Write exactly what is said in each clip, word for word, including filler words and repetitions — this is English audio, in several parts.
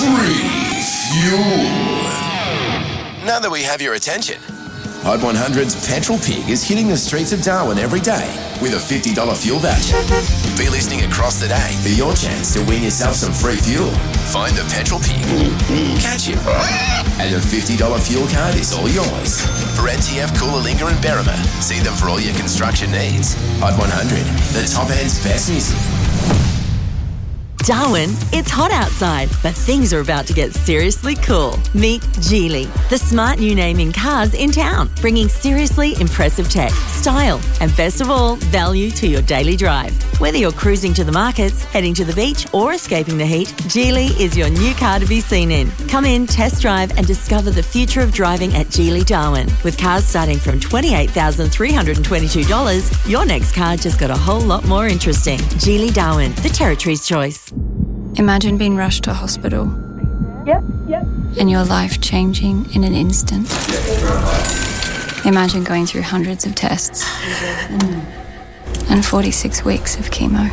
Refuel. Now that we have your attention, Hot one hundred's Petrol Pig is hitting the streets of Darwin every day with a fifty dollars fuel voucher. Be listening across the day for your chance to win yourself some free fuel. Find the Petrol Pig, catch him, and the fifty dollars fuel card is all yours. For N T F, Coolangatta and Berrima, see them for all your construction needs. Hot one hundred, the top end's best music. Darwin, it's hot outside, but things are about to get seriously cool. Meet Geely, the smart new name in cars in town, bringing seriously impressive tech, style, and best of all, value to your daily drive. Whether you're cruising to the markets, heading to the beach, or escaping the heat, Geely is your new car to be seen in. Come in, test drive, and discover the future of driving at Geely Darwin. With cars starting from twenty-eight thousand three hundred twenty-two dollars, your next car just got a whole lot more interesting. Geely Darwin, the Territory's choice. Imagine being rushed to hospital. Yep, yep. And your life changing in an instant. Imagine going through hundreds of tests and forty-six weeks of chemo.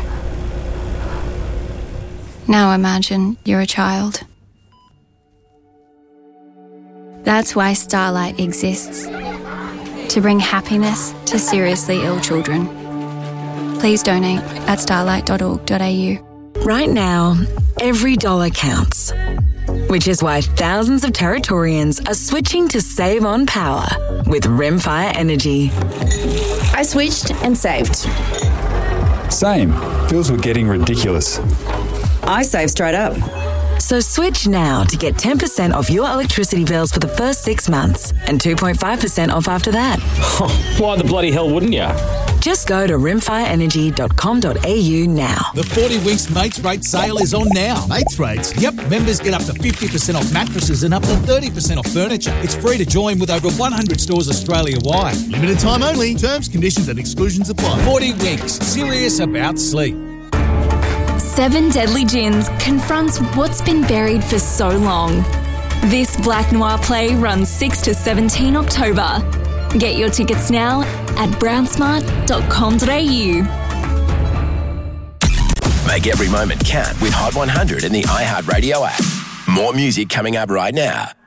Now imagine you're a child. That's why Starlight exists. To bring happiness to seriously ill children. Please donate at starlight dot org dot a u. Right now, every dollar counts, which is why thousands of Territorians are switching to save on power with Rimfire Energy. I switched and saved. Same. Bills were getting ridiculous. I saved straight up. So switch now to get ten percent off your electricity bills for the first six months and two point five percent off after that. Why the bloody hell wouldn't you? Just go to rimfire energy dot com dot a u now. The forty Winks Mates Rate sale is on now. Mates Rates? Yep, members get up to fifty percent off mattresses and up to thirty percent off furniture. It's free to join with over one hundred stores Australia-wide. Limited time only. Terms, conditions and exclusions apply. forty Winks. Serious about sleep. Seven Deadly Gins confronts what's been buried for so long. This Black Noir play runs six to seventeen October. Get your tickets now at brown smart dot com dot a u. Make every moment count with Hot one hundred in the iHeartRadio app. More music coming up right now.